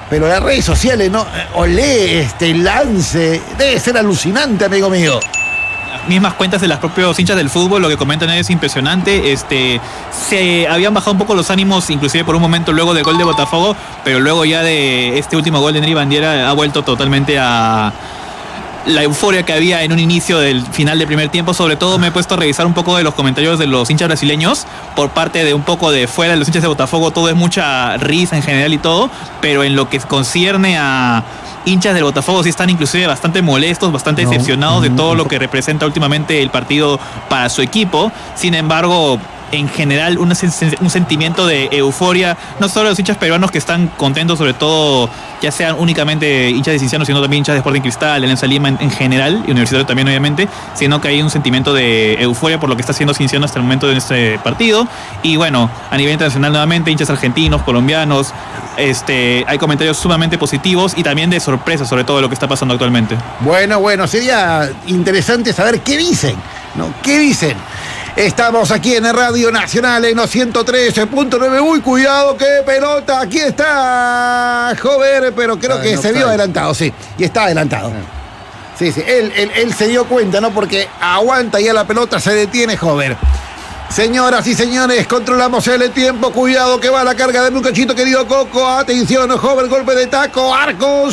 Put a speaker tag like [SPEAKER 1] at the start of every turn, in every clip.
[SPEAKER 1] pero las redes sociales, ¿no? Olé este lance, debe ser alucinante, amigo mío.
[SPEAKER 2] Mismas cuentas de los propios hinchas del fútbol, lo que comentan es impresionante. Se habían bajado un poco los ánimos, inclusive por un momento luego del gol de Botafogo, pero luego ya de este último gol de Nery Bandiera ha vuelto totalmente a la euforia que había en un inicio del final del primer tiempo. Sobre todo me he puesto a revisar un poco de los comentarios de los hinchas brasileños por parte de un poco de fuera de los hinchas de Botafogo. Todo es mucha risa en general y todo, pero en lo que concierne a hinchas del Botafogo sí están inclusive bastante molestos, bastante decepcionados de todo lo que representa últimamente el partido para su equipo. Sin embargo, en general un sentimiento de euforia, no solo de los hinchas peruanos que están contentos, sobre todo ya sean únicamente hinchas de Cienciano, sino también hinchas de Sporting Cristal, Alianza Lima en general, y Universitario también obviamente, sino que hay un sentimiento de euforia por lo que está haciendo Cienciano hasta el momento de este partido. Y bueno, a nivel internacional nuevamente, hinchas argentinos, colombianos, hay comentarios sumamente positivos y también de sorpresa sobre todo lo que está pasando actualmente.
[SPEAKER 1] Bueno, sería interesante saber qué dicen, ¿no? ¿Qué dicen? Estamos aquí en Radio Nacional en los 113.9. Uy, cuidado, qué pelota. Aquí está Jover, pero creo que se vio adelantado, sí. Y está adelantado. Sí. Él se dio cuenta, ¿no? Porque aguanta ya la pelota, se detiene Jover. Señoras y señores, controlamos el tiempo. Cuidado que va la carga de un cachito, querido Coco. Atención, Jover, golpe de taco. Arco,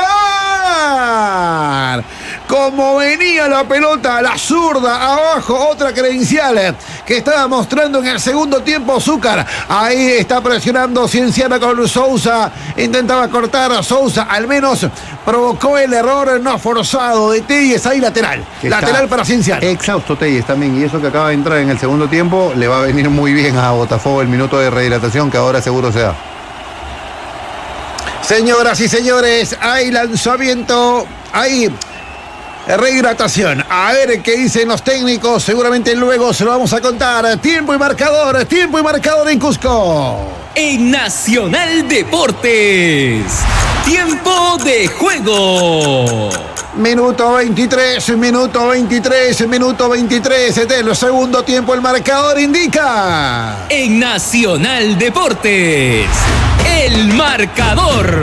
[SPEAKER 1] Zúcar. Como venía la pelota a la zurda, abajo, otra credencial que estaba mostrando en el segundo tiempo Zúcar. Ahí está presionando Cienciano con Sousa. Intentaba cortar a Sousa, al menos provocó el error no forzado de Telles. Ahí lateral para Cienciano.
[SPEAKER 3] Exhausto Telles también, y eso que acaba de entrar en el segundo tiempo le va a venir muy bien a Botafogo el minuto de rehidratación que ahora seguro se da.
[SPEAKER 1] Señoras y señores, hay lanzamiento, hay rehidratación. A ver qué dicen los técnicos, seguramente luego se lo vamos a contar. Tiempo y marcador en Cusco.
[SPEAKER 4] En Nacional Deportes, tiempo de juego.
[SPEAKER 1] Minuto 23 del segundo tiempo. El marcador indica.
[SPEAKER 4] En Nacional Deportes, el marcador.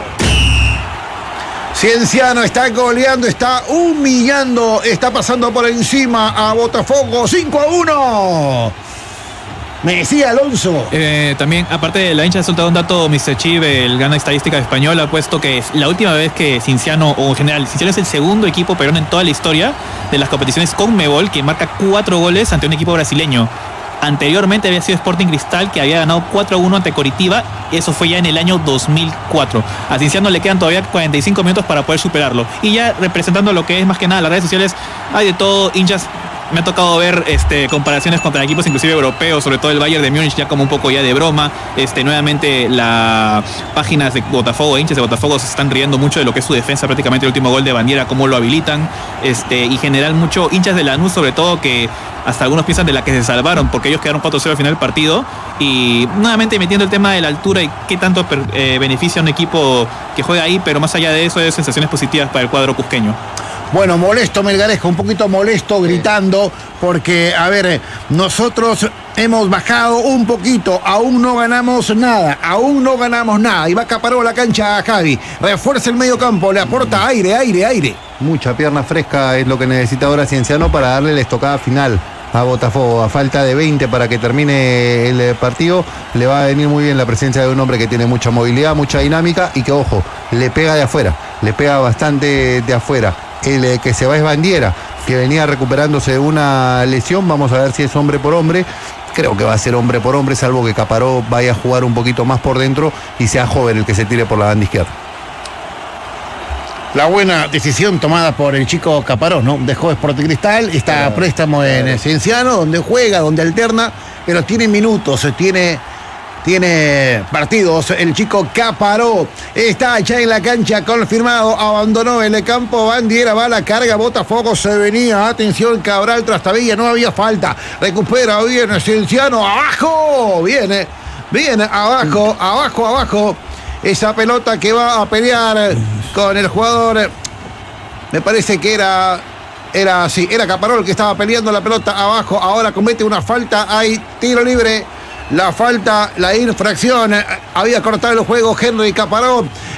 [SPEAKER 1] Cienciano está goleando, está humillando, está pasando por encima a Botafogo. 5-1. Me decía Alonso.
[SPEAKER 2] También, aparte de la hincha, ha soltado un dato, Mr. Chiv, el gran estadística español, ha puesto que es la última vez que Cienciano, o en general, Cienciano es el segundo equipo peruano en toda la historia de las competiciones CONMEBOL que marca 4 goles ante un equipo brasileño. Anteriormente había sido Sporting Cristal, que había ganado 4-1 ante Coritiba. Eso fue ya en el año 2004. A Cienciano le quedan todavía 45 minutos para poder superarlo. Y ya representando lo que es más que nada las redes sociales, hay de todo, hinchas. Me ha tocado ver comparaciones contra equipos inclusive europeos, sobre todo el Bayern de Múnich, ya como un poco ya de broma. Nuevamente las páginas de Botafogo, hinchas de Botafogo, se están riendo mucho de lo que es su defensa, prácticamente el último gol de Bandiera, cómo lo habilitan, y general mucho hinchas de Lanús, sobre todo, que hasta algunos piensan de la que se salvaron, porque ellos quedaron 4-0 al final del partido, y nuevamente metiendo el tema de la altura y qué tanto beneficia a un equipo que juega ahí, pero más allá de eso es sensaciones positivas para el cuadro cusqueño.
[SPEAKER 1] Bueno, molesto Melgarejo, un poquito molesto, gritando, porque, a ver, nosotros hemos bajado un poquito, aún no ganamos nada. Y va Caparó a la cancha a Javi, refuerza el medio campo, le aporta aire.
[SPEAKER 3] Mucha pierna fresca es lo que necesita ahora Cienciano para darle la estocada final a Botafogo. A falta de 20 para que termine el partido, le va a venir muy bien la presencia de un hombre que tiene mucha movilidad, mucha dinámica y que, ojo, le pega de afuera, le pega bastante de afuera. El que se va es Bandiera, que venía recuperándose de una lesión. Vamos a ver si es hombre por hombre. Creo que va a ser hombre por hombre, salvo que Caparó vaya a jugar un poquito más por dentro y sea Joven el que se tire por la banda izquierda.
[SPEAKER 1] La buena decisión tomada por el chico Caparó, ¿no? Dejó Sporting Cristal, está a préstamo en Cienciano, donde juega, donde alterna, pero tiene minutos, tiene partidos. El chico Caparó está ya en la cancha, confirmado, abandonó el campo. Bandiera va a la carga, Botafogo se venía, atención, Cabral, Trastavilla, no había falta, recupera bien Cienciano, abajo, viene abajo, esa pelota que va a pelear con el jugador, me parece que era Caparó el que estaba peleando la pelota abajo. Ahora comete una falta, hay tiro libre. La falta, la infracción, había cortado el juego Henry Caparó.